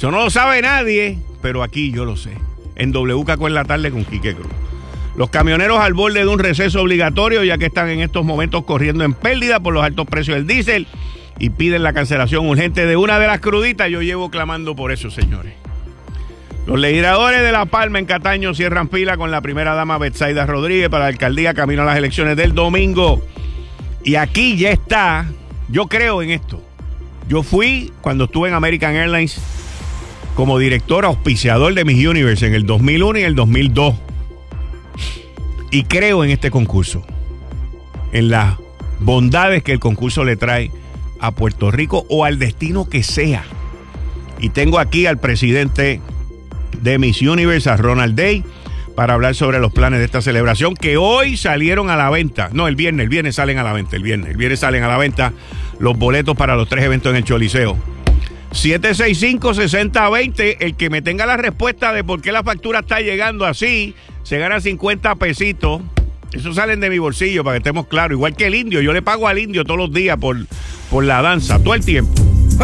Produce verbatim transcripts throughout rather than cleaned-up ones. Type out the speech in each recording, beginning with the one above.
Eso no lo sabe nadie, pero aquí yo lo sé. En W K Q en la tarde con Quique Cruz. Los camioneros al borde de un receso obligatorio, ya que están en estos momentos corriendo en pérdida por los altos precios del diésel y piden la cancelación urgente de una de las cruditas. Yo llevo clamando por eso, señores. Los legisladores de La Palma en Cataño cierran fila con la primera dama Betsaida Rodríguez para la alcaldía camino a las elecciones del domingo. Y aquí ya está, yo creo en esto. Yo fui cuando estuve en American Airlines como director auspiciador de Miss Universe en el dos mil uno y en el dos mil dos. Y creo en este concurso, en las bondades que el concurso le trae a Puerto Rico o al destino que sea. Y tengo aquí al presidente de Miss Universe, a Ronald Day, para hablar sobre los planes de esta celebración que hoy salieron a la venta. No, el viernes, el viernes salen a la venta, el viernes. El viernes salen a la venta los boletos para los tres eventos en el Choliseo. siete seis cinco, seis cero dos cero, el que me tenga la respuesta de por qué la factura está llegando así, se gana cincuenta pesitos. Eso salen de mi bolsillo, para que estemos claros. Igual que el indio, yo le pago al indio todos los días por, por la danza, todo el tiempo.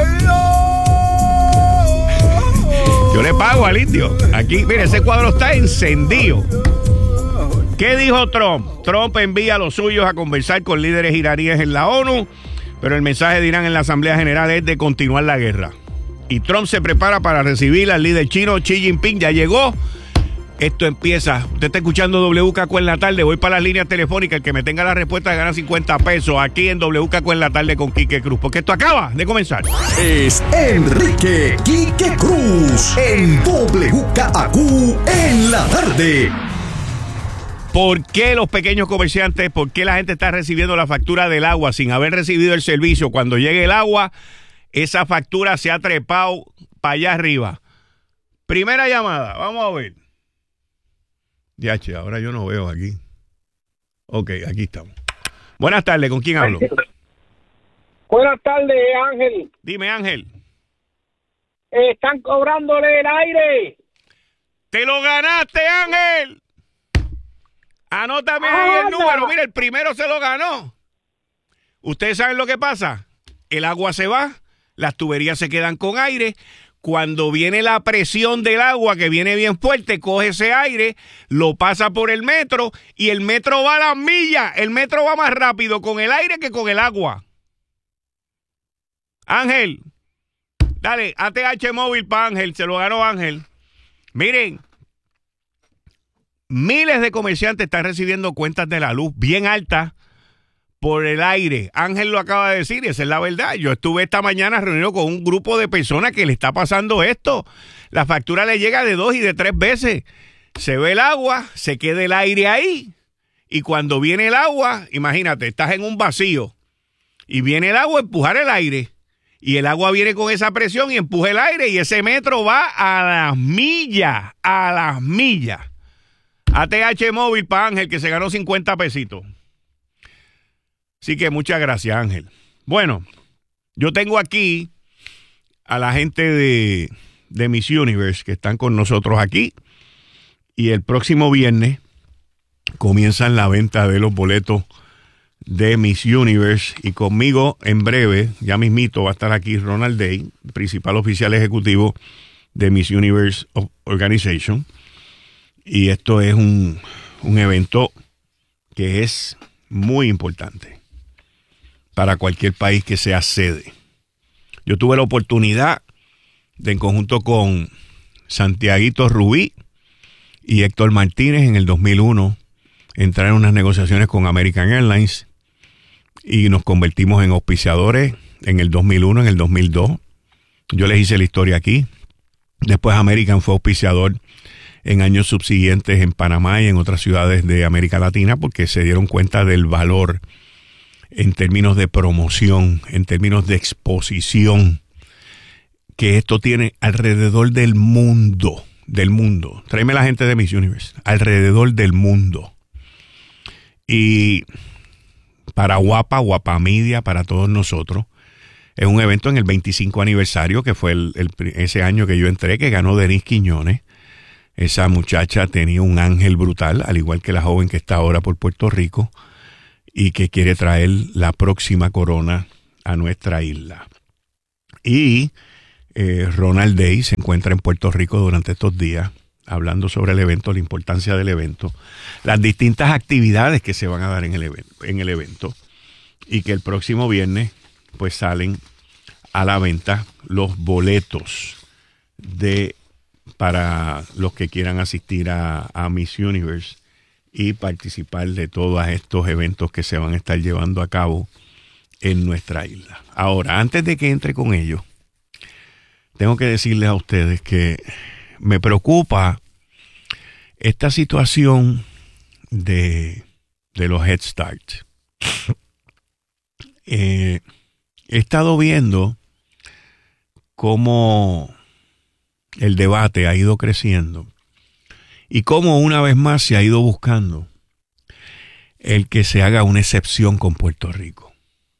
Yo le pago al indio. Aquí, mire, ese cuadro está encendido. ¿Qué dijo Trump? Trump envía a los suyos a conversar con líderes iraníes en la ONU, pero el mensaje de Irán en la Asamblea General es de continuar la guerra. Y Trump se prepara para recibir al líder chino Xi Jinping. Ya llegó. Esto empieza. Usted está escuchando W K Q en la tarde. Voy para las líneas telefónicas. El que me tenga la respuesta gana cincuenta pesos aquí en W K Q en la tarde con Quique Cruz. Porque esto acaba de comenzar. Es Enrique Quique Cruz en W K Q en la tarde. ¿Por qué los pequeños comerciantes, por qué la gente está recibiendo la factura del agua sin haber recibido el servicio? Cuando llegue el agua, esa factura se ha trepado para allá arriba. Primera llamada, vamos a ver. Ya, che, ahora yo no veo aquí. Ok, aquí estamos. Buenas tardes, ¿con quién hablo? Buenas tardes, Ángel. Dime, Ángel. Están cobrándole el aire. ¡Te lo ganaste, Ángel! Anótame ahí el número. Mira, el primero se lo ganó. ¿Ustedes saben lo que pasa? El agua se va, las tuberías se quedan con aire. Cuando viene la presión del agua, que viene bien fuerte, coge ese aire, lo pasa por el metro y el metro va a las millas. El metro va más rápido con el aire que con el agua. Ángel, dale, A T H móvil para Ángel, se lo ganó Ángel. Miren, miles de comerciantes están recibiendo cuentas de la luz bien altas por el aire. Ángel lo acaba de decir y esa es la verdad. Yo estuve esta mañana reunido con un grupo de personas que le está pasando esto. La factura le llega de dos y de tres veces. Se ve el agua, se queda el aire ahí y cuando viene el agua, imagínate, estás en un vacío y viene el agua a empujar el aire y el agua viene con esa presión y empuja el aire y ese metro va a las millas, a las millas. A T H móvil para Ángel que se ganó cincuenta pesitos. Así que muchas gracias, Ángel. Bueno, yo tengo aquí a la gente de, de Miss Universe que están con nosotros aquí y el próximo viernes comienzan la venta de los boletos de Miss Universe y conmigo en breve, ya mismito, va a estar aquí Ronald Day, principal oficial ejecutivo de Miss Universe Organization. Y esto es un, un evento que es muy importante para cualquier país que sea sede. Yo tuve la oportunidad de, en conjunto con Santiaguito Rubí y Héctor Martínez en el dos mil uno, entrar en unas negociaciones con American Airlines y nos convertimos en auspiciadores en el dos mil uno, en el dos mil dos. Yo les hice la historia aquí. Después American fue auspiciador en años subsiguientes en Panamá y en otras ciudades de América Latina porque se dieron cuenta del valor en términos de promoción, en términos de exposición, que esto tiene alrededor del mundo, del mundo. Tráeme la gente de Miss Universe, alrededor del mundo. Y para Guapa, Guapa Media, para todos nosotros, es un evento en el veinticinco aniversario, que fue el, el, ese año que yo entré, que ganó Denise Quiñones. Esa muchacha tenía un ángel brutal, al igual que la joven que está ahora por Puerto Rico, y que quiere traer la próxima corona a nuestra isla. Y eh, Ronald Day se encuentra en Puerto Rico durante estos días, hablando sobre el evento, la importancia del evento, las distintas actividades que se van a dar en el, evento, en el evento, y que el próximo viernes pues salen a la venta los boletos de para los que quieran asistir a, a Miss Universe y participar de todos estos eventos que se van a estar llevando a cabo en nuestra isla. Ahora, antes de que entre con ellos, tengo que decirles a ustedes que me preocupa esta situación de, de los Head Start. Eh, he estado viendo cómo el debate ha ido creciendo y cómo una vez más se ha ido buscando el que se haga una excepción con Puerto Rico.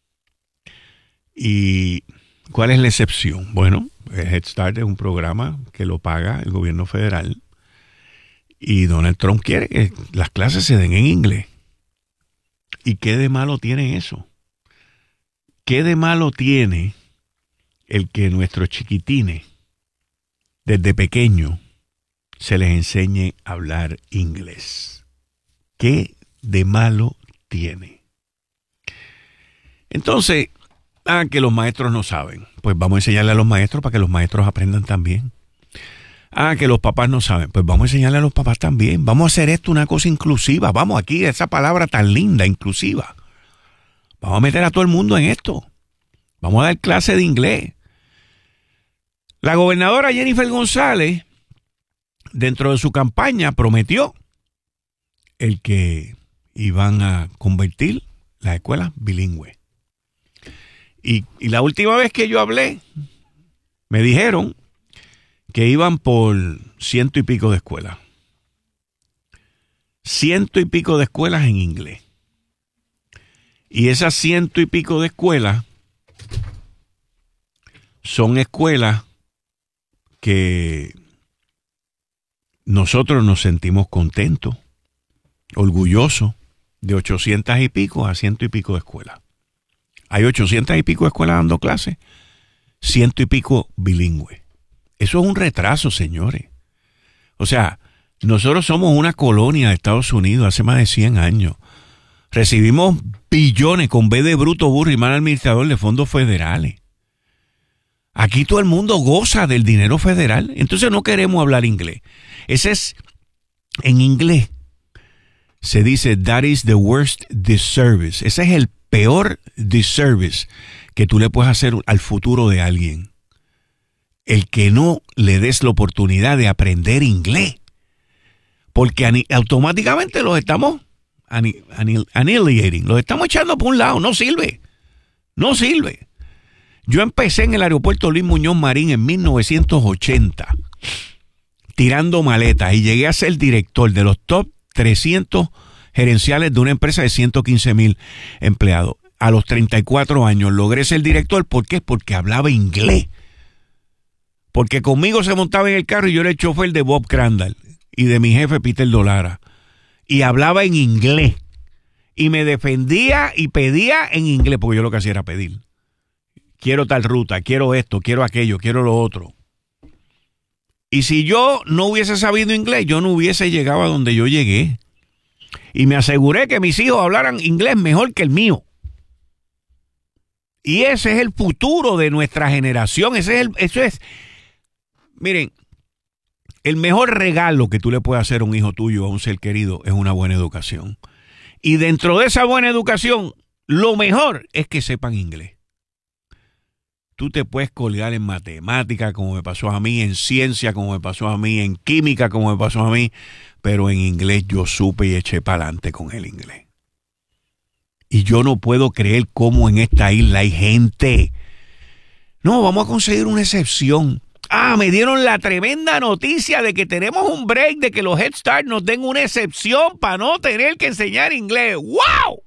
¿Y cuál es la excepción? Bueno, el Head Start es un programa que lo paga el gobierno federal y Donald Trump quiere que las clases se den en inglés. ¿Y qué de malo tiene eso? ¿Qué de malo tiene el que nuestros chiquitines desde pequeños se les enseñe a hablar inglés? ¿Qué de malo tiene? Entonces, ah, que los maestros no saben. Pues vamos a enseñarle a los maestros para que los maestros aprendan también. Ah, que los papás no saben. Pues vamos a enseñarle a los papás también. Vamos a hacer esto una cosa inclusiva. Vamos aquí, esa palabra tan linda, inclusiva. Vamos a meter a todo el mundo en esto. Vamos a dar clase de inglés. La gobernadora Jennifer González, dentro de su campaña, prometió el que iban a convertir las escuelas bilingües. Y, y la última vez que yo hablé, me dijeron que iban por ciento y pico de escuelas. Ciento y pico de escuelas en inglés. Y esas ciento y pico de escuelas son escuelas que nosotros nos sentimos contentos, orgullosos de ochocientas y pico a ciento y pico de escuelas. Hay ochocientas y pico de escuelas dando clases, ciento y pico bilingües. Eso es un retraso, señores. O sea, nosotros somos una colonia de Estados Unidos hace más de cien años. Recibimos billones con B de bruto, burro y mal administrador de fondos federales. Aquí todo el mundo goza del dinero federal. Entonces no queremos hablar inglés. Ese es, en inglés, se dice, that is the worst disservice. Ese es el peor disservice que tú le puedes hacer al futuro de alguien. El que no le des la oportunidad de aprender inglés. Porque automáticamente los estamos annihilating, los estamos echando por un lado. No sirve. No sirve. Yo empecé en el aeropuerto Luis Muñoz Marín en mil novecientos ochenta, tirando maletas, y llegué a ser director de los top trescientos gerenciales de una empresa de ciento quince mil empleados. A los treinta y cuatro años logré ser director. ¿Por qué? Porque hablaba inglés. Porque conmigo se montaba en el carro y yo era el chofer de Bob Crandall y de mi jefe Peter Dolara. Y hablaba en inglés. Y me defendía y pedía en inglés, porque yo lo que hacía era pedir. Quiero tal ruta, quiero esto, quiero aquello, quiero lo otro. Y si yo no hubiese sabido inglés, yo no hubiese llegado a donde yo llegué. Y me aseguré que mis hijos hablaran inglés mejor que el mío. Y ese es el futuro de nuestra generación. Ese es el, eso es, miren, el mejor regalo que tú le puedes hacer a un hijo tuyo, a un ser querido, es una buena educación. Y dentro de esa buena educación, lo mejor es que sepan inglés. Tú te puedes colgar en matemática, como me pasó a mí, en ciencia, como me pasó a mí, en química, como me pasó a mí, pero en inglés yo supe y eché para adelante con el inglés. Y yo no puedo creer cómo en esta isla hay gente. No, vamos a conseguir una excepción. Ah, me dieron la tremenda noticia de que tenemos un break, de que los Head Start nos den una excepción para no tener que enseñar inglés. ¡Wow!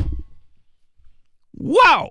¡Wow!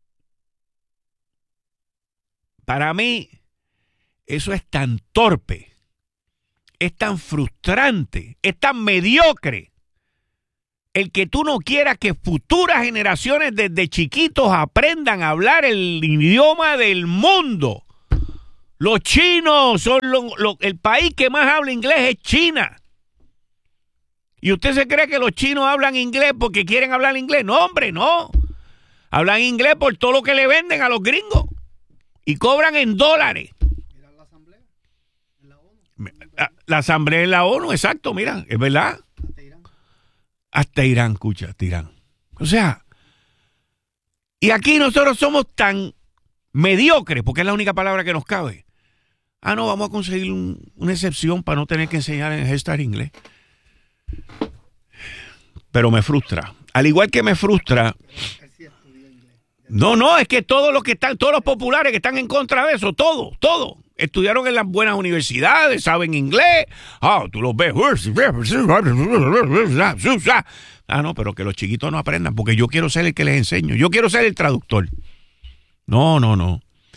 Para mí, eso es tan torpe, es tan frustrante, es tan mediocre. El que tú no quieras que futuras generaciones desde chiquitos aprendan a hablar el idioma del mundo. Los chinos son lo, lo, el país que más habla inglés es China. ¿Y usted se cree que los chinos hablan inglés porque quieren hablar inglés? No, hombre, no. Hablan inglés por todo lo que le venden a los gringos. Y cobran en dólares. Mira la asamblea en la ONU. La, la asamblea en la ONU, exacto, mira, es verdad. Hasta Irán. Hasta Irán, escucha, hasta Irán. O sea, y aquí nosotros somos tan mediocres, porque es la única palabra que nos cabe. Ah, no, vamos a conseguir un, una excepción para no tener que enseñar en Head Start inglés. Pero me frustra. Al igual que me frustra. No, no, es que todos los que están, todos los populares que están en contra de eso, todo, todo, estudiaron en las buenas universidades, saben inglés. Ah, tú los ves. Ah, no, pero que los chiquitos no aprendan, porque yo quiero ser el que les enseño. Yo quiero ser el traductor. No, no, no.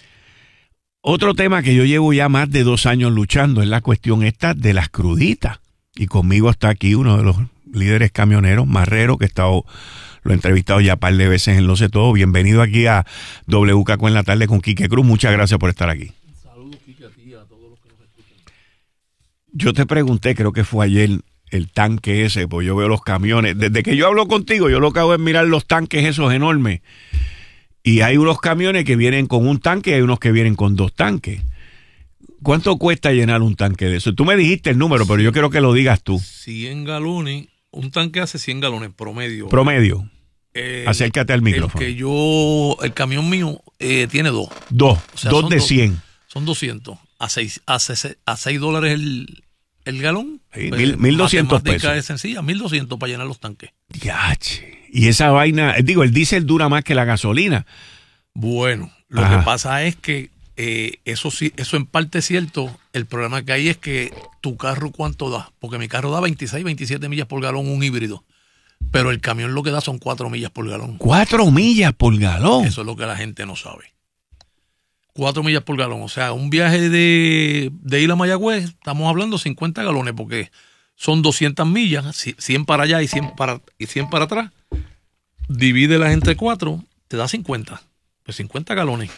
Otro tema que yo llevo ya más de dos años luchando es la cuestión esta de las cruditas. Y conmigo está aquí uno de los líderes camioneros, Marrero, que he estado, lo he entrevistado ya un par de veces en Lo Sé Todo. Bienvenido aquí a W K Q en la tarde con Quique Cruz. Muchas gracias por estar aquí. Saludos, Quique, a ti y a todos los que nos escuchan. Yo te pregunté, creo que fue ayer, el tanque ese, pues yo veo los camiones. Desde que yo hablo contigo, yo lo que hago es mirar los tanques esos enormes. Y hay unos camiones que vienen con un tanque y hay unos que vienen con dos tanques. ¿Cuánto cuesta llenar un tanque de eso? Tú me dijiste el número, pero yo quiero que lo digas tú. cien galones, un tanque hace cien galones promedio. Promedio. El, Acércate al micrófono. El que yo, el camión mío eh, tiene dos. Dos, O sea, dos son de dos- cien. Son doscientos. A seis, a seis, a seis dólares el, el galón. Sí, Pues, mil- mil doscientos matemática pesos. es sencilla, mil doscientos para llenar los tanques. Yache. Y esa vaina, digo, el diésel dura más que la gasolina. Bueno, lo Ajá. que pasa es que eh, eso sí, eso en parte es cierto. El problema que hay es que tu carro cuánto da, porque mi carro da veintiséis, veintisiete millas por galón, un híbrido, pero el camión lo que da son cuatro millas por galón. Cuatro millas por galón. Eso es lo que la gente no sabe. Cuatro millas por galón, o sea, un viaje de, de ir a Mayagüez, estamos hablando cincuenta galones, porque son doscientas millas, cien para allá y cien para, y cien para atrás. Divídelas entre cuatro, te da cincuenta. Pues cincuenta galones.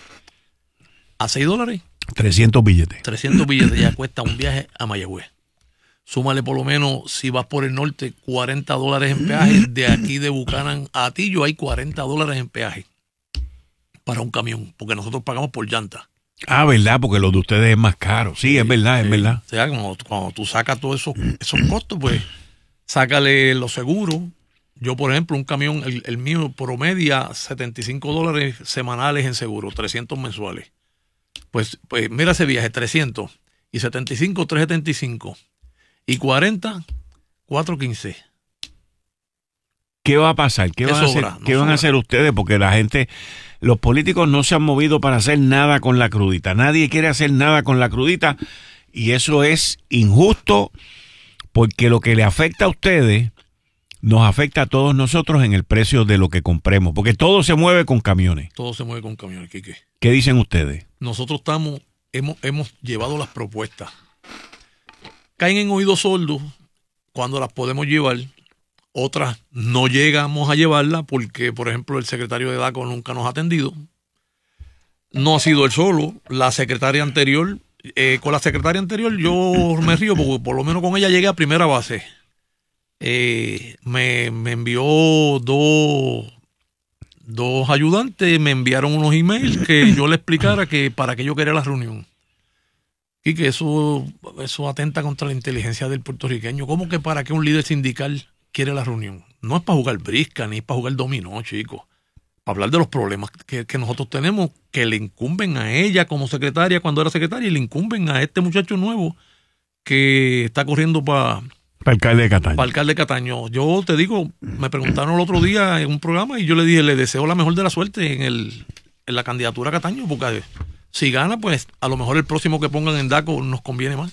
A seis dólares, trescientos billetes. trescientos billetes ya cuesta un viaje a Mayagüez. Súmale por lo menos, si vas por el norte, cuarenta dólares en peaje. De aquí de Buchanan a Atillo hay cuarenta dólares en peaje para un camión, porque nosotros pagamos por llanta. Ah, verdad, porque lo de ustedes es más caro. Sí, es verdad, es Sí. verdad. O sea, cuando, cuando tú sacas todos esos, esos costos, pues sácale los seguros. Yo, por ejemplo, un camión, el, el mío promedia setenta y cinco dólares semanales en seguro, trescientos mensuales. Pues, pues mira ese viaje, trescientos. Y setenta y cinco, trescientos setenta y cinco. Y cuarenta, cuatrocientos quince. ¿Qué va a pasar? ¿Qué, ¿Qué van, a sobra? hacer, No ¿qué van a sobra. hacer ustedes? Porque la gente, los políticos no se han movido para hacer nada con la crudita. Nadie quiere hacer nada con la crudita. Y eso es injusto, porque lo que le afecta a ustedes nos afecta a todos nosotros en el precio de lo que compremos. Porque todo se mueve con camiones. Todo se mueve con camiones, Quique. ¿Qué dicen ustedes? Nosotros estamos, hemos, hemos llevado las propuestas. Caen en oídos sordos cuando las podemos llevar. Otras no llegamos a llevarlas porque, por ejemplo, el secretario de DACO nunca nos ha atendido. No ha sido él solo. La secretaria anterior, eh, con la secretaria anterior yo me río porque por lo menos con ella llegué a primera base. Eh, me, me envió dos, dos ayudantes, me enviaron unos emails que yo le explicara que para qué yo quería la reunión. Y que eso, eso atenta contra la inteligencia del puertorriqueño. ¿Cómo que para qué un líder sindical quiere la reunión? No es para jugar brisca ni es para jugar dominó, chicos. Para hablar de los problemas que, que nosotros tenemos, que le incumben a ella como secretaria cuando era secretaria y le incumben a este muchacho nuevo que está corriendo para Para el alcalde de Cataño. para alcalde de Cataño. Yo te digo, me preguntaron el otro día en un programa y yo le dije, le deseo la mejor de la suerte en, el, en la candidatura a Cataño, porque si gana, pues a lo mejor el próximo que pongan en DACO nos conviene más.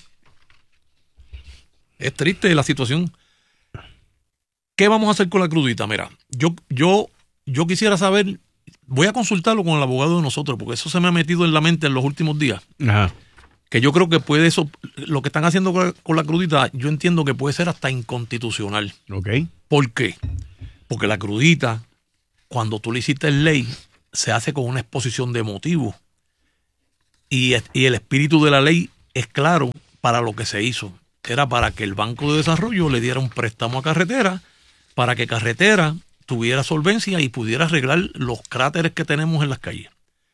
Es triste la situación. ¿Qué vamos a hacer con la crudita? Mira, yo, yo, yo quisiera saber, voy a consultarlo con el abogado de nosotros, porque eso se me ha metido en la mente en los últimos días. Ajá. Que yo creo que puede eso, lo que están haciendo con la, con la crudita, yo entiendo que puede ser hasta inconstitucional. Ok. ¿Por qué? Porque la crudita, cuando tú le hiciste ley, se hace con una exposición de motivos. Y, y el espíritu de la ley es claro para lo que se hizo. Era para que el Banco de Desarrollo le diera un préstamo a Carretera, para que Carretera tuviera solvencia y pudiera arreglar los cráteres que tenemos en las calles.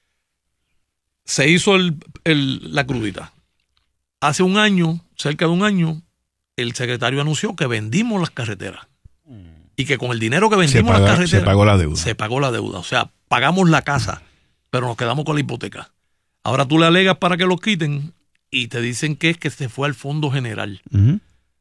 Se hizo el, el, la crudita. Hace un año, cerca de un año, el secretario anunció que vendimos las carreteras. Y que con el dinero que vendimos se paga, las carreteras... Se pagó la deuda. Se pagó la deuda. O sea, pagamos la casa, pero nos quedamos con la hipoteca. Ahora tú le alegas para que los quiten y te dicen que es que se fue al Fondo General. Uh-huh.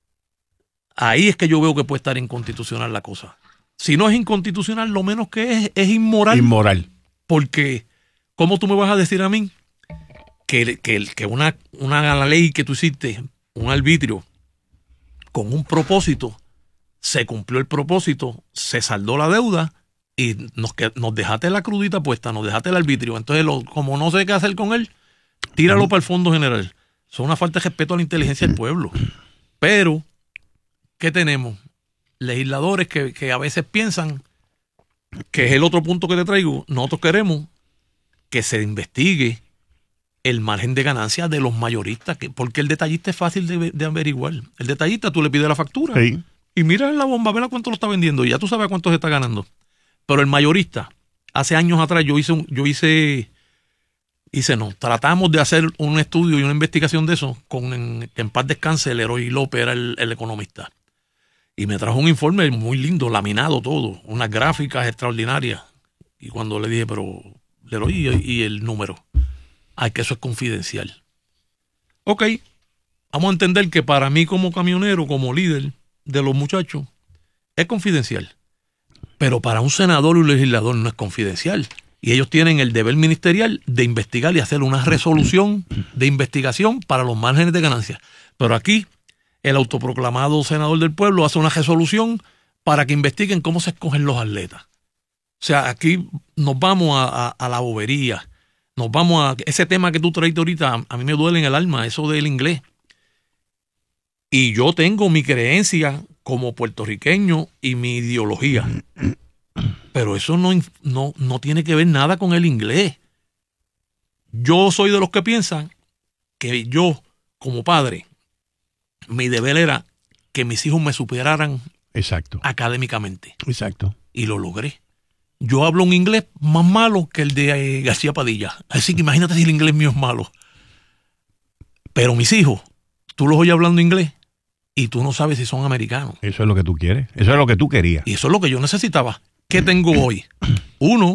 Ahí es que yo veo que puede estar inconstitucional la cosa. Si no es inconstitucional, lo menos que es es inmoral. Inmoral. Porque, ¿cómo tú me vas a decir a mí que, que, que una, una ley que tú hiciste, un arbitrio, con un propósito, se cumplió el propósito, se saldó la deuda y nos, nos dejaste la crudita puesta, nos dejaste el arbitrio? Entonces, lo, como no sé qué hacer con él, tíralo para el Fondo General. Eso es una falta de respeto a la inteligencia del pueblo. Pero, ¿qué tenemos? Legisladores que, que a veces piensan, que es el otro punto que te traigo, nosotros queremos que se investigue el margen de ganancia de los mayoristas, que, porque el detallista es fácil de, de averiguar. El detallista, tú le pides la factura sí. y mira en la bomba, ve a cuánto lo está vendiendo y ya tú sabes a cuánto se está ganando. Pero el mayorista, hace años atrás yo hice, un, yo hice, hice no, tratamos de hacer un estudio y una investigación de eso con en, en paz descanse el Leroy López, era el, el economista. Y me trajo un informe muy lindo, laminado todo, unas gráficas extraordinarias. Y cuando le dije, pero Leroy, y, y el número, ay, que eso es confidencial. Ok, vamos a entender que para mí como camionero, como líder de los muchachos, es confidencial. Pero para un senador y un legislador no es confidencial. Y ellos tienen el deber ministerial de investigar y hacer una resolución de investigación para los márgenes de ganancia. Pero aquí, el autoproclamado senador del pueblo hace una resolución para que investiguen cómo se escogen los atletas. O sea, aquí nos vamos a, a, a la bobería. Nos vamos a... Ese tema que tú traíste ahorita, a mí me duele en el alma, eso del inglés. Y yo tengo mi creencia como puertorriqueño y mi ideología. Pero eso no, no, no tiene que ver nada con el inglés. Yo soy de los que piensan que yo, como padre, mi deber era que mis hijos me superaran Exacto. académicamente. Exacto. Y lo logré. Yo hablo un inglés más malo que el de eh, García Padilla. Así que imagínate si el inglés mío es malo. Pero mis hijos, tú los oyes hablando inglés y tú no sabes si son americanos. Eso es lo que tú quieres. Eso es lo que tú querías. Y eso es lo que yo necesitaba. ¿Qué tengo hoy? Uno,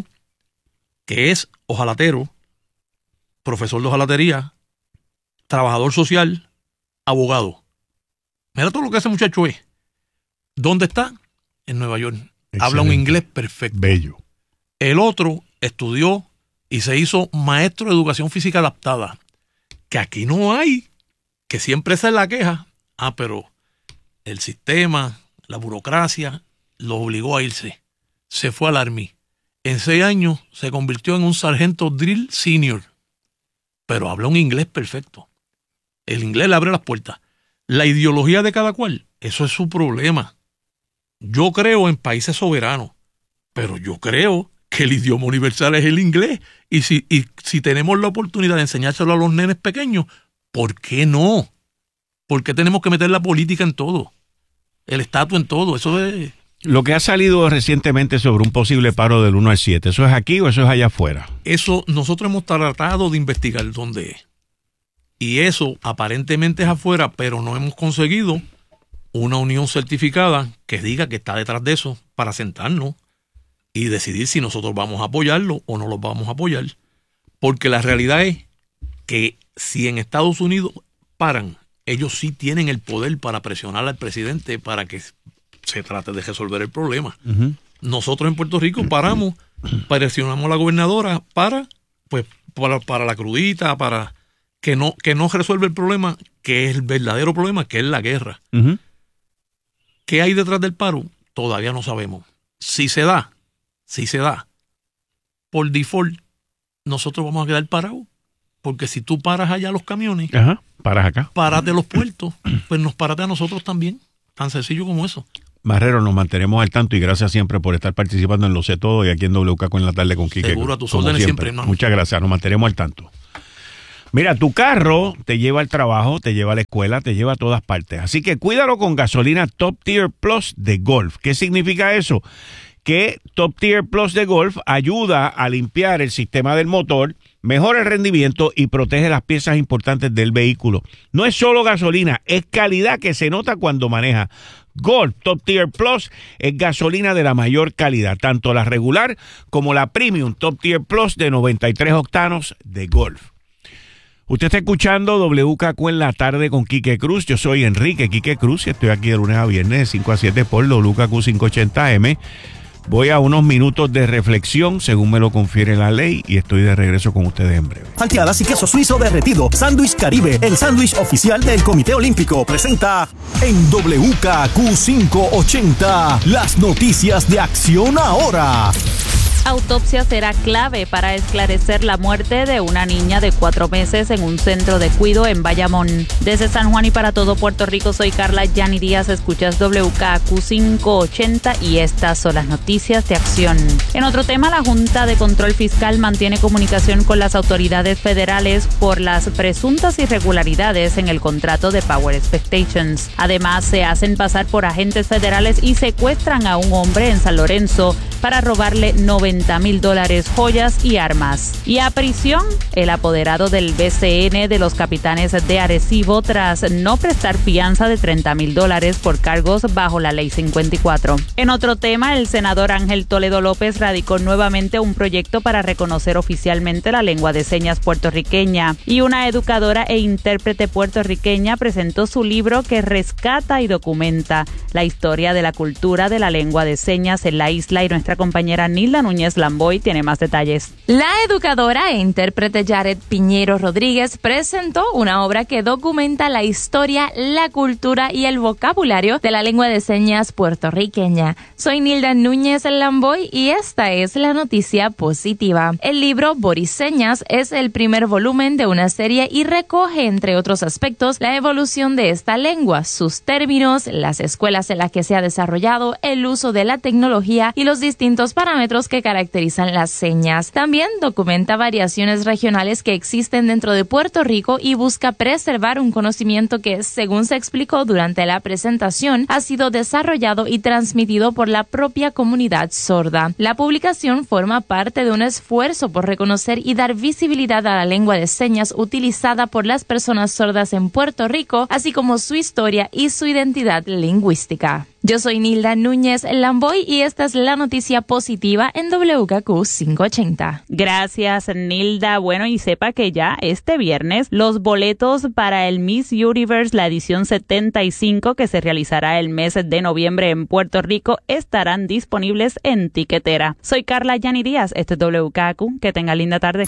que es ojalatero, profesor de ojalatería, trabajador social, abogado. Mira todo lo que ese muchacho es. ¿Dónde está? En Nueva York. Excelente. Habla un inglés perfecto. Bello. El otro estudió y se hizo maestro de educación física adaptada. Que aquí no hay. Que siempre esa es la queja. Ah, pero el sistema, la burocracia, lo obligó a irse. Se fue al Army. En seis años se convirtió en un sargento drill senior. Pero habla un inglés perfecto. El inglés le abre las puertas. La ideología de cada cual, eso es su problema. Yo creo en países soberanos, pero yo creo que el idioma universal es el inglés. Y si, y si tenemos la oportunidad de enseñárselo a los nenes pequeños, ¿por qué no? ¿Por qué tenemos que meter la política en todo? El estatus en todo, eso es... Lo que ha salido recientemente sobre un posible paro del uno al siete, ¿eso es aquí o eso es allá afuera? Eso nosotros hemos tratado de investigar dónde es. Y eso aparentemente es afuera, pero no hemos conseguido una unión certificada que diga que está detrás de eso para sentarnos y decidir si nosotros vamos a apoyarlo o no lo vamos a apoyar. Porque la realidad es que si en Estados Unidos paran, ellos sí tienen el poder para presionar al presidente para que se trate de resolver el problema. Uh-huh. Nosotros en Puerto Rico paramos, presionamos a la gobernadora para, pues, para, para la crudita, para que no, que no resuelve el problema, que es el verdadero problema, que es la guerra. Uh-huh. ¿Qué hay detrás del paro? Todavía no sabemos. Si se da, si se da, por default, nosotros vamos a quedar parados. Porque si tú paras allá los camiones, ajá, paras acá, párate los puertos, pues nos párate a nosotros también. Tan sencillo como eso. Marrero, nos mantenemos al tanto y gracias siempre por estar participando en Lo Sé Todo y aquí en W K con la tarde con Quique. Seguro, a tus órdenes siempre, hermano. Muchas gracias, nos mantenemos al tanto. Mira, tu carro te lleva al trabajo, te lleva a la escuela, te lleva a todas partes. Así que cuídalo con gasolina Top Tier Plus de Golf. ¿Qué significa eso? Que Top Tier Plus de Golf ayuda a limpiar el sistema del motor, mejora el rendimiento y protege las piezas importantes del vehículo. No es solo gasolina, es calidad que se nota cuando maneja. Golf Top Tier Plus es gasolina de la mayor calidad, tanto la regular como la Premium Top Tier Plus de noventa y tres octanos de Golf. Usted está escuchando W K Q en la tarde con Quique Cruz. Yo soy Enrique Quique Cruz y estoy aquí de lunes a viernes de cinco a siete por W K Q quinientos ochenta M. Voy a unos minutos de reflexión, según me lo confiere la ley, y estoy de regreso con ustedes en breve. Salteadas y queso suizo derretido. Sándwich Caribe, el sándwich oficial del Comité Olímpico, presenta en W K Q quinientos ochenta las noticias de Acción Ahora. Autopsia será clave para esclarecer la muerte de una niña de cuatro meses en un centro de cuido en Bayamón. Desde San Juan y para todo Puerto Rico, soy Carla Yani Díaz, escuchas W K Q quinientos ochenta y estas son las noticias de Acción. En otro tema, la Junta de Control Fiscal mantiene comunicación con las autoridades federales por las presuntas irregularidades en el contrato de Power Expectations. Además, se hacen pasar por agentes federales y secuestran a un hombre en San Lorenzo para robarle noventa mil dólares, joyas y armas. Y a prisión, el apoderado del B C N de los Capitanes de Arecibo tras no prestar fianza de treinta mil dólares por cargos bajo la Ley cincuenta y cuatro. En otro tema, el senador Ángel Toledo López radicó nuevamente un proyecto para reconocer oficialmente la lengua de señas puertorriqueña, y una educadora e intérprete puertorriqueña presentó su libro que rescata y documenta la historia de la cultura de la lengua de señas en la isla, y nuestra compañera Nilda Núñez Lamboy tiene más detalles. La educadora e intérprete Yaret Piñero Rodríguez presentó una obra que documenta la historia, la cultura y el vocabulario de la lengua de señas puertorriqueña. Soy Nilda Núñez Lamboy y esta es la noticia positiva. El libro Boriseñas es el primer volumen de una serie y recoge, entre otros aspectos, la evolución de esta lengua, sus términos, las escuelas en las que se ha desarrollado, el uso de la tecnología y los distintos parámetros que caracterizan las señas. También documenta variaciones regionales que existen dentro de Puerto Rico y busca preservar un conocimiento que, según se explicó durante la presentación, ha sido desarrollado y transmitido por la propia comunidad sorda. La publicación forma parte de un esfuerzo por reconocer y dar visibilidad a la lengua de señas utilizada por las personas sordas en Puerto Rico, así como su historia y su identidad lingüística. Yo soy Nilda Núñez Lamboy y esta es la noticia positiva en W K Q quinientos ochenta. Gracias, Nilda. Bueno, y sepa que ya este viernes los boletos para el Miss Universe, la edición setenta y cinco, que se realizará el mes de noviembre en Puerto Rico, estarán disponibles en Tiquetera. Soy Carla Yani Díaz, este es W K Q. Que tenga linda tarde.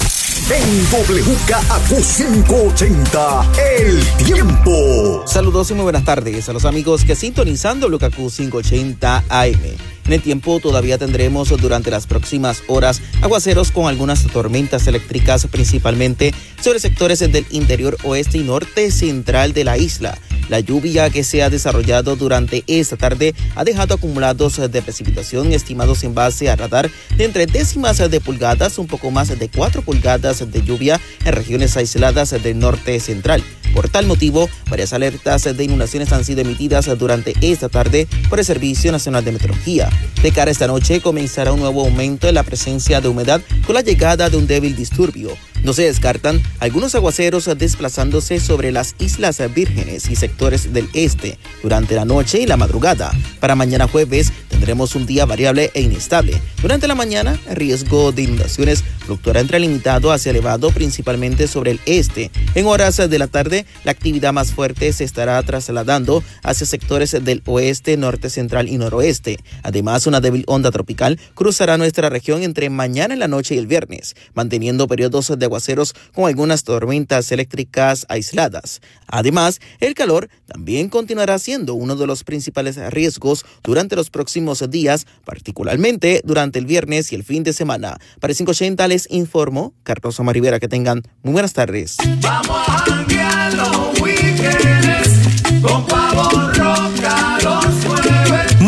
En W K Q quinientos ochenta, el tiempo. Saludos y muy buenas tardes a los amigos que sintonizan W K Q quinientos ochenta A M. En el tiempo todavía tendremos durante las próximas horas aguaceros con algunas tormentas eléctricas, principalmente sobre sectores del interior oeste y norte central de la isla. La lluvia que se ha desarrollado durante esta tarde ha dejado acumulados de precipitación estimados en base a radar de entre décimas de pulgadas, un poco más de cuatro pulgadas de lluvia en regiones aisladas del norte central. Por tal motivo, varias alertas de inundaciones han sido emitidas durante esta tarde por el Servicio Nacional de Meteorología. De cara a esta noche comenzará un nuevo aumento en la presencia de humedad con la llegada de un débil disturbio. No se descartan algunos aguaceros desplazándose sobre las Islas Vírgenes y sectores del este durante la noche y la madrugada. Para mañana jueves tendremos un día variable e inestable. Durante la mañana, el riesgo de inundaciones fluctuará entre limitado hacia elevado, principalmente sobre el este. En horas de la tarde, la actividad más fuerte se estará trasladando hacia sectores del oeste, norte central y noroeste. Además, una débil onda tropical cruzará nuestra región entre mañana en la noche y el viernes, manteniendo periodos de aguaceros con algunas tormentas eléctricas aisladas. Además, el calor también continuará siendo uno de los principales riesgos durante los próximos días, particularmente durante el viernes y el fin de semana. Para quinientos ochenta les informo Carlos Omar Rivera. Que tengan muy buenas tardes. Vamos a janguear los weekends con Pavo Roca los jueves.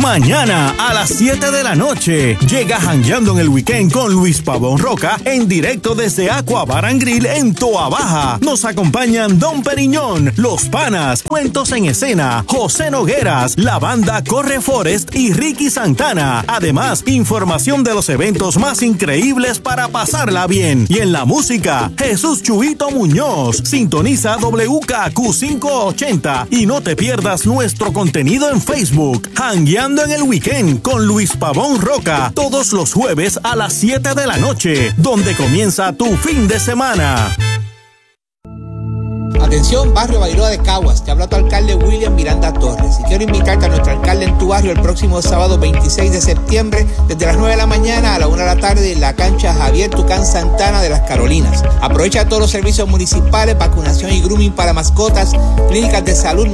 Mañana a las siete de la noche llega Jangueando en el Weekend con Luis Pavón Roca en directo desde Aqua Bar and Grill en Toa Baja. Nos acompañan Don Periñón, Los Panas, Cuentos en Escena, José Nogueras, la banda Corre Forest y Ricky Santana. Además, información de los eventos más increíbles para pasarla bien. Y en la música, Jesús Chuito Muñoz. Sintoniza W K Q quinientos ochenta y no te pierdas nuestro contenido en Facebook. Jangueando en el Weekend con Luis Pavón Roca, todos los jueves a las siete de la noche, donde comienza tu fin de semana. Atención, barrio Bairoa de Caguas, te habla tu alcalde William Miranda Torres y quiero invitarte a nuestro alcalde en tu barrio el próximo sábado veintiséis de septiembre desde las nueve de la mañana a la una de la tarde en la cancha Javier Tucán Santana de las Carolinas. Aprovecha todos los servicios municipales, vacunación y grooming para mascotas, clínicas de salud,